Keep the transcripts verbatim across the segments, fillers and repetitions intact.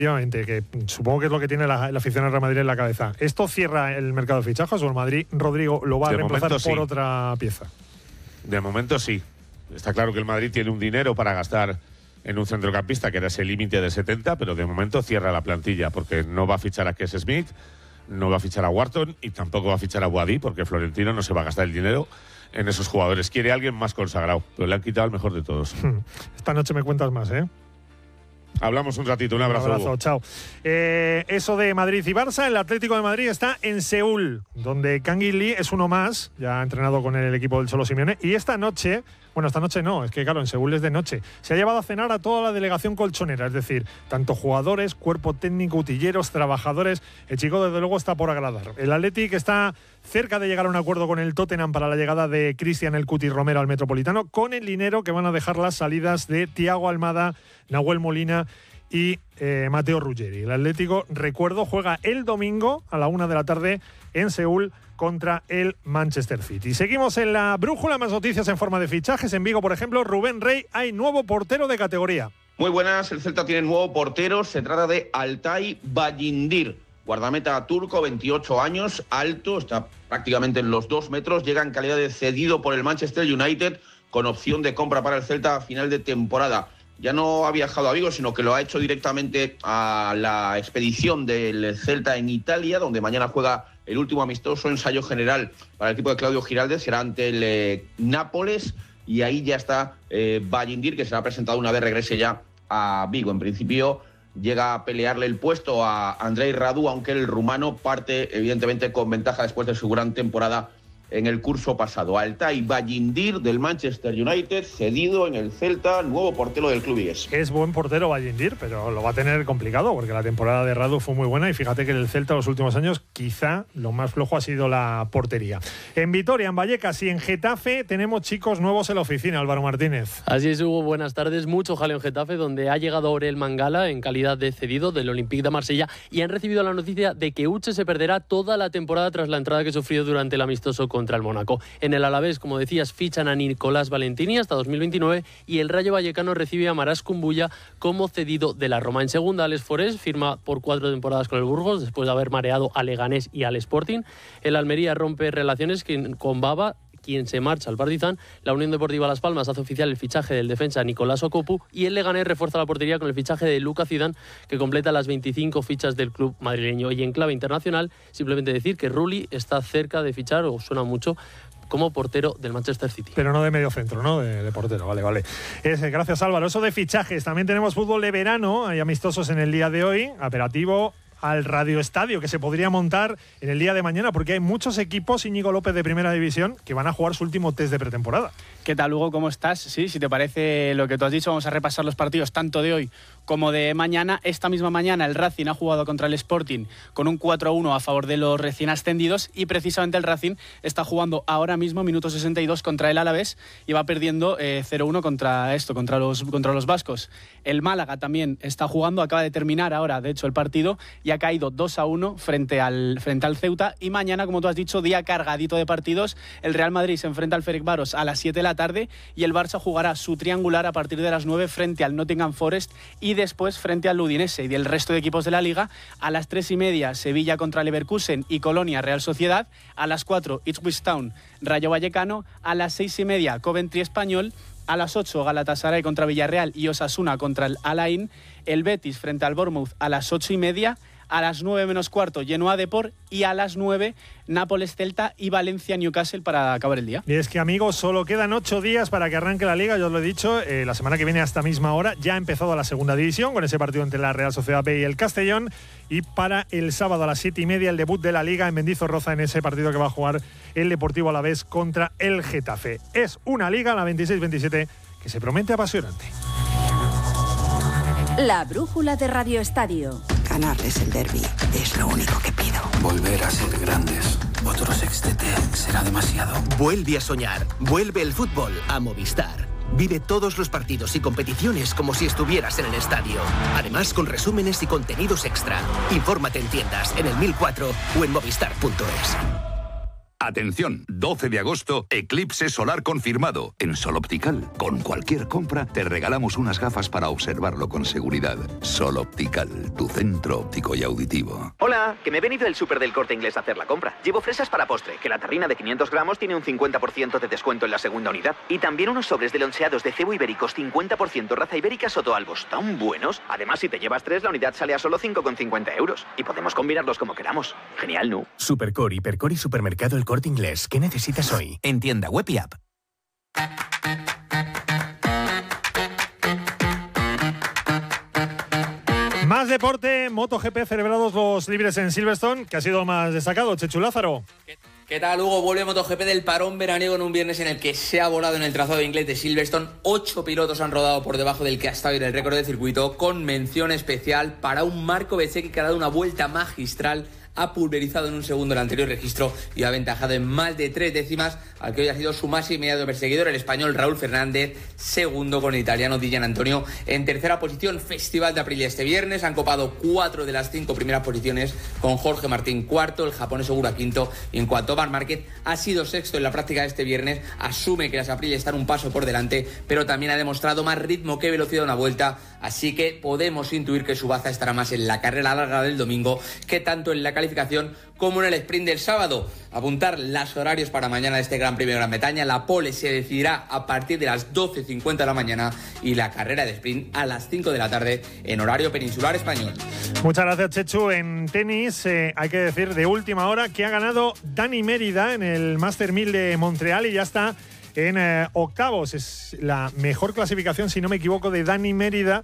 Efectivamente, que supongo que es lo que tiene la, la afición al Real Madrid en la cabeza. ¿Esto cierra el mercado de fichajes o el Madrid, Rodrigo, lo va a De reemplazar momento, por sí. otra pieza? De momento sí. Está claro que el Madrid tiene un dinero para gastar en un centrocampista que era ese límite de setenta, pero de momento cierra la plantilla porque no va a fichar a Kes Smith, no va a fichar a Wharton y tampoco va a fichar a Boadí porque Florentino no se va a gastar el dinero en esos jugadores. Quiere a alguien más consagrado, pero le han quitado el mejor de todos. Esta noche me cuentas más, ¿eh? Hablamos un ratito, un abrazo. Un abrazo, chao. Eh, eso de Madrid y Barça, el Atlético de Madrid está en Seúl, donde Kangin Lee es uno más, ya ha entrenado con el equipo del Cholo Simeone, y esta noche, bueno, esta noche no, es que claro, en Seúl es de noche, se ha llevado a cenar a toda la delegación colchonera, es decir, tanto jugadores, cuerpo técnico, utilleros, trabajadores, el chico desde luego está por agradar. El Athletic está cerca de llegar a un acuerdo con el Tottenham para la llegada de Cristian El Cuti Romero al Metropolitano, con el dinero que van a dejar las salidas de Thiago Almada, Nahuel Molina y eh, Mateo Ruggeri. El Atlético, recuerdo, juega el domingo a la una de la tarde en Seúl contra el Manchester City. Seguimos en la brújula, más noticias en forma de fichajes. En Vigo, por ejemplo, Rubén Rey, hay nuevo portero de categoría. Muy buenas, el Celta tiene nuevo portero, se trata de Altay Bayindir, guardameta turco, veintiocho años, alto, está prácticamente en los dos metros, llega en calidad de cedido por el Manchester United con opción de compra para el Celta a final de temporada. Ya no ha viajado a Vigo, sino que lo ha hecho directamente a la expedición del Celta en Italia, donde mañana juega el último amistoso ensayo general para el equipo de Claudio Giraldez, será ante el eh, Nápoles, y ahí ya está eh, Bayindir, que será presentado una vez regrese ya a Vigo. En principio llega a pelearle el puesto a Andrei Radu, aunque el rumano parte evidentemente con ventaja después de su gran temporada en el curso pasado. Altay Bayindir del Manchester United, cedido en el Celta, nuevo portero del club vigués. Es buen portero Bayindir, pero lo va a tener complicado porque la temporada de Radu fue muy buena y fíjate que en el Celta los últimos años quizá lo más flojo ha sido la portería. En Vitoria, en Vallecas y en Getafe tenemos chicos nuevos en la oficina, Álvaro Martínez. Así es, Hugo, buenas tardes. Mucho jaleo en Getafe, donde ha llegado Aurel Mangala en calidad de cedido del Olympique de Marsella y han recibido la noticia de que Uche se perderá toda la temporada tras la entrada que sufrió durante el amistoso con contra el Mónaco. En el Alavés, como decías, fichan a Nicolás Valentini hasta dos mil veintinueve y el Rayo Vallecano recibe a Marás Kumbuya como cedido de la Roma. En segunda, Alex Forés firma por cuatro temporadas con el Burgos después de haber mareado a Leganés y al Sporting. El Almería rompe relaciones con Baba, quien se marcha al Partizan. La Unión Deportiva Las Palmas hace oficial el fichaje del defensa Nicolás Okopu y el Leganés refuerza la portería con el fichaje de Lucas Zidane, que completa las veinticinco fichas del club madrileño. Y en clave internacional, simplemente decir que Rulli está cerca de fichar, o suena mucho, como portero del Manchester City. Pero no de medio centro, ¿no? De, de portero, vale, vale. Es, gracias, Álvaro. Eso de fichajes. También tenemos fútbol de verano, hay amistosos en el día de hoy, aperativo al radioestadio que se podría montar en el día de mañana, porque hay muchos equipos, Íñigo López de Primera División, que van a jugar su último test de pretemporada. ¿Qué tal, Hugo? ¿Cómo estás? Sí, si te parece lo que tú has dicho, vamos a repasar los partidos tanto de hoy como de mañana. Esta misma mañana el Racing ha jugado contra el Sporting con un cuatro a uno a favor de los recién ascendidos y precisamente el Racing está jugando ahora mismo, minuto sesenta y dos, contra el Alavés y va perdiendo eh, cero uno contra esto, contra los, contra los vascos. El Málaga también está jugando, acaba de terminar ahora, de hecho, el partido y ha caído dos a uno frente al, frente al Ceuta. Y mañana, como tú has dicho, día cargadito de partidos. El Real Madrid se enfrenta al Ferencváros a las siete de la tarde y el Barça jugará su triangular a partir de las nueve frente al Nottingham Forest y después frente al Udinese. Y del resto de equipos de la Liga, a las tres y media Sevilla contra Leverkusen y Colonia Real Sociedad, a las cuatro Ipswich Town Rayo Vallecano, a las seis y media Coventry Español, a las ocho Galatasaray contra Villarreal y Osasuna contra el Al-Ain, el Betis frente al Bournemouth a las ocho y media, a las nueve menos cuarto Genoa Depor y a las nueve Nápoles Celta y Valencia Newcastle para acabar el día. Y es que, amigos, solo quedan ocho días para que arranque la Liga, yo os lo he dicho, eh, la semana que viene a esta misma hora ya ha empezado la segunda división con ese partido entre la Real Sociedad B y el Castellón, y para el sábado a las siete y media el debut de la Liga en Mendizorroza en ese partido que va a jugar el Deportivo Alavés contra el Getafe. Es una Liga, la veintiséis veintisiete, que se promete apasionante. La brújula de Radio Estadio. Ganarles el derbi es lo único que pido. Volver a ser grandes. Otro sextete será demasiado. Vuelve a soñar. Vuelve el fútbol a Movistar. Vive todos los partidos y competiciones como si estuvieras en el estadio. Además, con resúmenes y contenidos extra. Infórmate en tiendas, en el mil cuatro o en movistar punto es. Atención, doce de agosto, eclipse solar confirmado. En Sol Optical, con cualquier compra, te regalamos unas gafas para observarlo con seguridad. Sol Optical, tu centro óptico y auditivo. Hola, que me he venido del súper del Corte Inglés a hacer la compra. Llevo fresas para postre, que la terrina de quinientos gramos tiene un cincuenta por ciento de descuento en la segunda unidad. Y también unos sobres de loncheados de cebo ibéricos cincuenta por ciento raza ibérica Sotoalbos, tan buenos. Además, si te llevas tres, la unidad sale a solo cinco con cincuenta euros. Y podemos combinarlos como queramos. Genial, ¿no? Supercor, Hipercor y Supermercado El Corte Inglés. ¿Qué necesitas hoy? En tienda web y app. Más deporte, MotoGP, celebrados los libres en Silverstone, que ha sido más destacado. Chechu Lázaro. ¿Qué tal, Hugo? Vuelve MotoGP del parón veraniego en un viernes en el que se ha volado en el trazado inglés de Silverstone. Ocho pilotos han rodado por debajo del que hasta hoy era el récord de circuito, con mención especial para un Marco Bezzecchi que ha dado una vuelta magistral, ha pulverizado en un segundo el anterior registro y ha aventajado en más de tres décimas al que hoy ha sido su más inmediato perseguidor, el español Raúl Fernández, segundo con el italiano Di Gianantonio en tercera posición. Festival de Aprilia este viernes, han copado cuatro de las cinco primeras posiciones, con Jorge Martín cuarto, el japonés Segura quinto, y en cuanto a Marc Márquez, ha sido sexto en la práctica de este viernes, asume que las Aprilia están un paso por delante, pero también ha demostrado más ritmo que velocidad una vuelta, así que podemos intuir que su baza estará más en la carrera larga del domingo que tanto en la calificación como en el sprint del sábado. Apuntar los horarios para mañana de este Gran Premio de Gran Bretaña. La pole se decidirá a partir de las doce cincuenta de la mañana y la carrera de sprint a las cinco de la tarde en horario peninsular español. Muchas gracias, Chechu. En tenis, eh, hay que decir de última hora que ha ganado Dani Mérida en el Master mil de Montreal y ya está en eh, octavos. Es la mejor clasificación, si no me equivoco, de Dani Mérida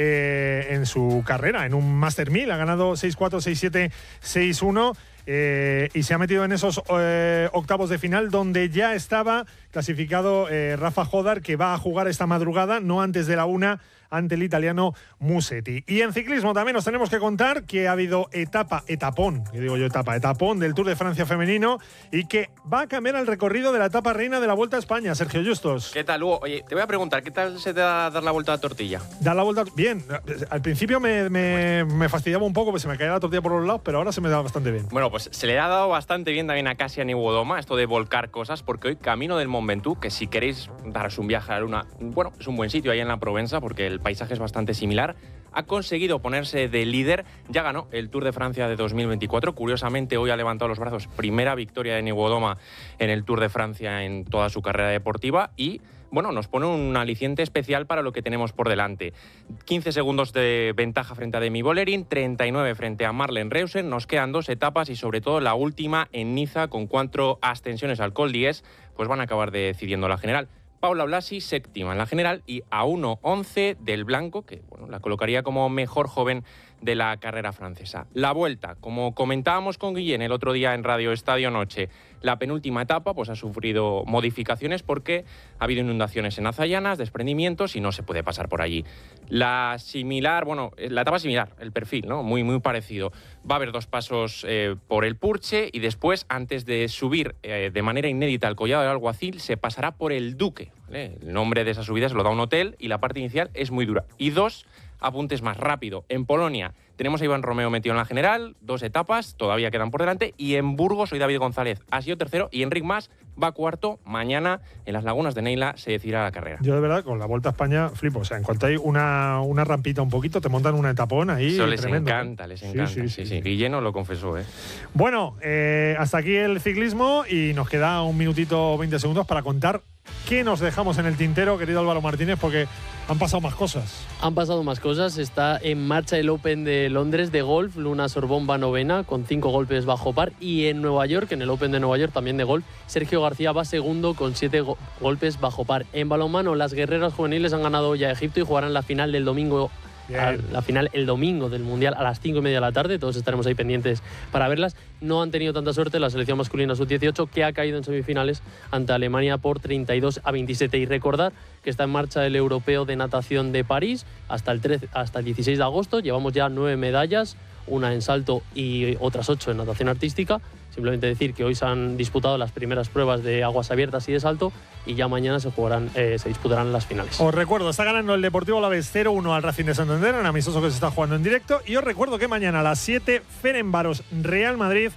eh, en su carrera, en un Master mil. Ha ganado seis cuatro, seis siete, seis uno eh, y se ha metido en esos eh, octavos de final donde ya estaba clasificado eh, Rafa Jodar, que va a jugar esta madrugada, no antes de la una, ante el italiano Musetti. Y en ciclismo también nos tenemos que contar que ha habido etapa, etapón, que digo yo etapa, etapón del Tour de Francia femenino y que va a cambiar el recorrido de la etapa reina de la Vuelta a España. Sergio Justos. ¿Qué tal, Hugo? Oye, te voy a preguntar, ¿qué tal se te da dar la vuelta a la tortilla? Dar la vuelta, bien. Al principio me, me, me fastidiaba un poco, pues se me caía la tortilla por los lados, pero ahora se me da bastante bien. Bueno, pues se le ha dado bastante bien también a Kasia Niewiadoma esto de volcar cosas, porque hoy camino del Mont Ventoux, que si queréis daros un viaje a la luna, bueno, es un buen sitio ahí en la Provenza, porque el paisaje es bastante similar, ha conseguido ponerse de líder, ya ganó el Tour de Francia de dos mil veinticuatro, curiosamente hoy ha levantado los brazos, primera victoria de Niewiadoma en el Tour de Francia en toda su carrera deportiva y bueno, nos pone un aliciente especial para lo que tenemos por delante. quince segundos de ventaja frente a Demi Vollering, treinta y nueve frente a Marlen Reusen, nos quedan dos etapas y sobre todo la última en Niza con cuatro ascensiones al Col d'Huez, pues van a acabar decidiendo la general. Paula Blasi, séptima en la general y a uno once del blanco, que bueno, la colocaría como mejor joven de la carrera francesa. La vuelta, como comentábamos con Guillén el otro día en Radio Estadio Noche, la penúltima etapa pues ha sufrido modificaciones porque ha habido inundaciones en Azayanas, desprendimientos y no se puede pasar por allí. La similar, bueno, la etapa similar, el perfil, ¿no? Muy, muy parecido. Va a haber dos pasos eh, por el Purche y después, antes de subir eh, de manera inédita al Collado del Alguacil, se pasará por el Duque, ¿vale? El nombre de esa subida se lo da un hotel y la parte inicial es muy dura. Y dos apuntes más rápido. En Polonia tenemos a Iván Romeo metido en la general, dos etapas, todavía quedan por delante, y en Burgos hoy David González ha sido tercero y Enric Mas va cuarto. Mañana en las Lagunas de Neila se decidirá la carrera. Yo de verdad con la Vuelta a España flipo, o sea, en cuanto hay una, una rampita un poquito, te montan una etapón ahí. Eso les tremendo, encanta, ¿eh? les encanta. Sí, sí, sí, sí, sí. Guilleno lo confesó, ¿eh? Bueno, eh, hasta aquí el ciclismo y nos queda un minutito, veinte segundos para contar qué nos dejamos en el tintero, querido Álvaro Martínez, porque han pasado más cosas. Han pasado más cosas. Está en marcha el Open de Londres de golf. Luna Sorbonne va novena con cinco golpes bajo par. Y en Nueva York, en el Open de Nueva York también de golf, Sergio García va segundo con siete go- golpes bajo par. En balonmano, las guerreras juveniles han ganado ya a Egipto y jugarán la final del domingo. A la final el domingo del Mundial a las cinco y media de la tarde. Todos estaremos ahí pendientes para verlas. No han tenido tanta suerte la selección masculina sub dieciocho, que ha caído en semifinales ante Alemania por treinta y dos a veintisiete. Y recordar que está en marcha el Europeo de Natación de París hasta el, trece, hasta el dieciséis de agosto. Llevamos ya nueve medallas, una en salto y otras ocho en natación artística. Simplemente decir que hoy se han disputado las primeras pruebas de aguas abiertas y de salto y ya mañana se jugarán, eh, se disputarán las finales. Os recuerdo, está ganando el Deportivo Alavés cero uno al Racing de Santander, un amistoso que se está jugando en directo. Y os recuerdo que mañana a las siete, Ferencváros Real Madrid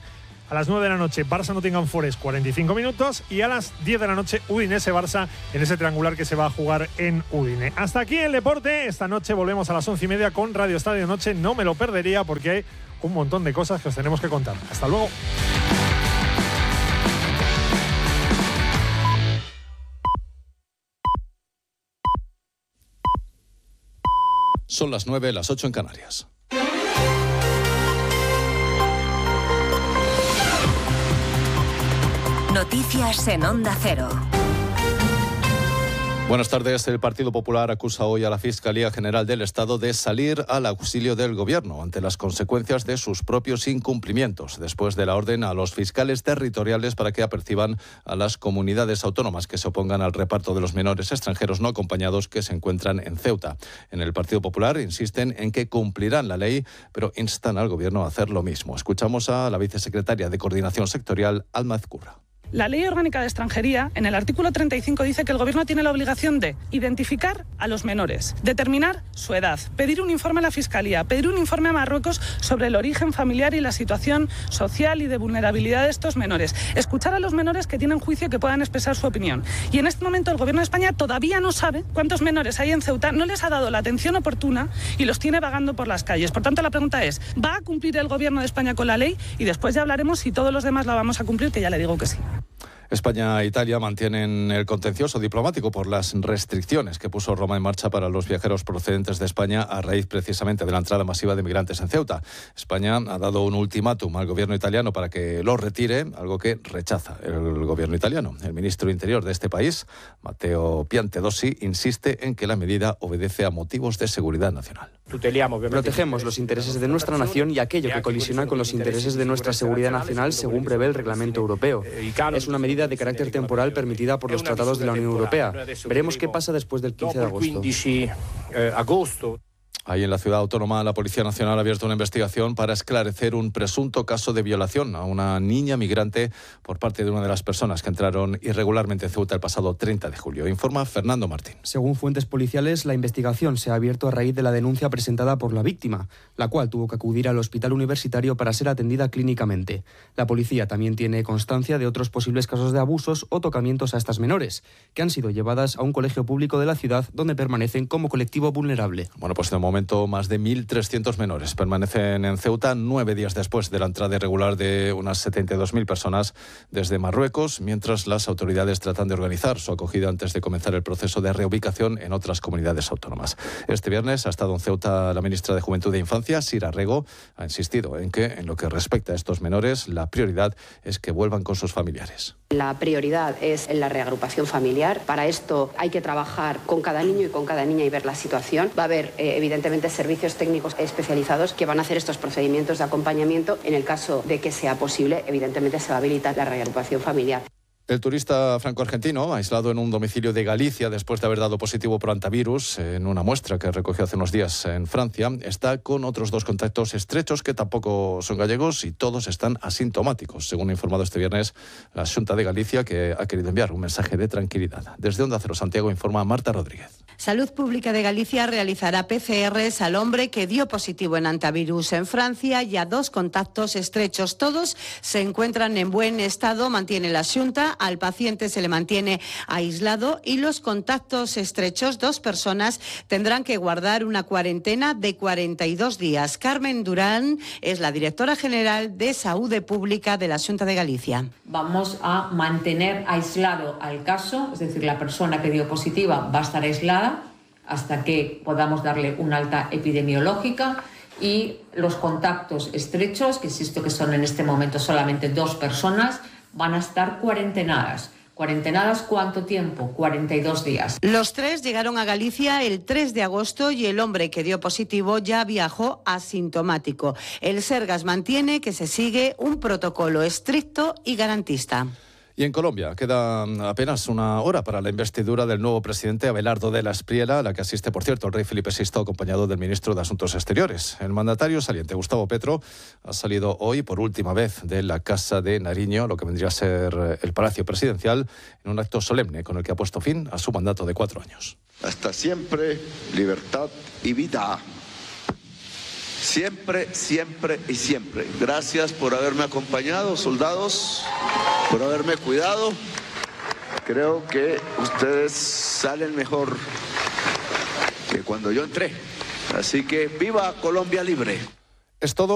A las nueve de la noche, Barça-Nottingham Forest, cuarenta y cinco minutos. Y a las diez de la noche, Udinese-Barça, en ese triangular que se va a jugar en Udine. Hasta aquí el deporte. Esta noche volvemos a las once y media con Radio Estadio Noche. No me lo perdería porque hay un montón de cosas que os tenemos que contar. Hasta luego. Son las nueve, las ocho en Canarias. Noticias en Onda Cero. Buenas tardes. El Partido Popular acusa hoy a la Fiscalía General del Estado de salir al auxilio del Gobierno ante las consecuencias de sus propios incumplimientos, después de la orden a los fiscales territoriales para que aperciban a las comunidades autónomas que se opongan al reparto de los menores extranjeros no acompañados que se encuentran en Ceuta. En el Partido Popular insisten en que cumplirán la ley, pero instan al Gobierno a hacer lo mismo. Escuchamos a la vicesecretaria de Coordinación Sectorial, Alma Ezcurra. La Ley Orgánica de Extranjería, en el artículo treinta y cinco, dice que el Gobierno tiene la obligación de identificar a los menores, determinar su edad, pedir un informe a la Fiscalía, pedir un informe a Marruecos sobre el origen familiar y la situación social y de vulnerabilidad de estos menores, escuchar a los menores que tienen juicio y que puedan expresar su opinión. Y en este momento el Gobierno de España todavía no sabe cuántos menores hay en Ceuta, no les ha dado la atención oportuna y los tiene vagando por las calles. Por tanto, la pregunta es, ¿va a cumplir el Gobierno de España con la ley? Y después ya hablaremos si todos los demás la vamos a cumplir, que ya le digo que sí. España e Italia mantienen el contencioso diplomático por las restricciones que puso Roma en marcha para los viajeros procedentes de España a raíz precisamente de la entrada masiva de migrantes en Ceuta. España ha dado un ultimátum al gobierno italiano para que lo retire, algo que rechaza el gobierno italiano. El ministro Interior de este país, Matteo Piantedosi, insiste en que la medida obedece a motivos de seguridad nacional. Protegemos los intereses de nuestra nación y aquello que colisiona con los intereses de nuestra seguridad nacional según prevé el reglamento europeo. Es una medida de carácter temporal permitida por los tratados de la Unión Europea. Veremos qué pasa después del quince de agosto. Ahí en la ciudad autónoma, la Policía Nacional ha abierto una investigación para esclarecer un presunto caso de violación a una niña migrante por parte de una de las personas que entraron irregularmente en Ceuta el pasado treinta de julio. Informa Fernando Martín. Según fuentes policiales, la investigación se ha abierto a raíz de la denuncia presentada por la víctima, la cual tuvo que acudir al hospital universitario para ser atendida clínicamente. La policía también tiene constancia de otros posibles casos de abusos o tocamientos a estas menores, que han sido llevadas a un colegio público de la ciudad donde permanecen como colectivo vulnerable. Bueno, pues de momento más de mil trescientos menores permanecen en Ceuta nueve días después de la entrada irregular de unas setenta y dos mil personas desde Marruecos, mientras las autoridades tratan de organizar su acogida antes de comenzar el proceso de reubicación en otras comunidades autónomas. Este viernes ha estado en Ceuta la ministra de Juventud e Infancia, Sira Rego. Ha insistido en que, en lo que respecta a estos menores, la prioridad es que vuelvan con sus familiares. La prioridad es la reagrupación familiar. Para esto hay que trabajar con cada niño y con cada niña y ver la situación. Va a haber, eh, evidentemente, servicios técnicos especializados que van a hacer estos procedimientos de acompañamiento. En el caso de que sea posible, evidentemente se va a habilitar la reagrupación familiar. El turista franco-argentino, aislado en un domicilio de Galicia después de haber dado positivo por antivirus en una muestra que recogió hace unos días en Francia, está con otros dos contactos estrechos que tampoco son gallegos y todos están asintomáticos, según ha informado este viernes la Xunta de Galicia, que ha querido enviar un mensaje de tranquilidad. Desde Onda Cero Santiago informa Marta Rodríguez. Salud Pública de Galicia realizará P C Rs al hombre que dio positivo en antivirus en Francia y a dos contactos estrechos. Todos se encuentran en buen estado, mantiene la Xunta. Al paciente se le mantiene aislado y los contactos estrechos, dos personas, tendrán que guardar una cuarentena de cuarenta y dos días. Carmen Durán es la directora general de Salud Pública de la Xunta de Galicia. Vamos a mantener aislado al caso, es decir, la persona que dio positiva va a estar aislada hasta que podamos darle una alta epidemiológica, y los contactos estrechos, que insisto que son en este momento solamente dos personas, van a estar cuarentenadas. ¿Cuarentenadas cuánto tiempo? cuarenta y dos días. Los tres llegaron a Galicia el tres de agosto y el hombre que dio positivo ya viajó asintomático. El Sergas mantiene que se sigue un protocolo estricto y garantista. Y en Colombia queda apenas una hora para la investidura del nuevo presidente Abelardo de la Espriella, a la que asiste, por cierto, el rey Felipe sexto, acompañado del ministro de Asuntos Exteriores. El mandatario saliente, Gustavo Petro, ha salido hoy por última vez de la Casa de Nariño, lo que vendría a ser el Palacio Presidencial, en un acto solemne con el que ha puesto fin a su mandato de cuatro años. Hasta siempre, libertad y vida. Siempre, siempre y siempre. Gracias por haberme acompañado, soldados, por haberme cuidado. Creo que ustedes salen mejor que cuando yo entré. Así que viva Colombia libre. Es todo.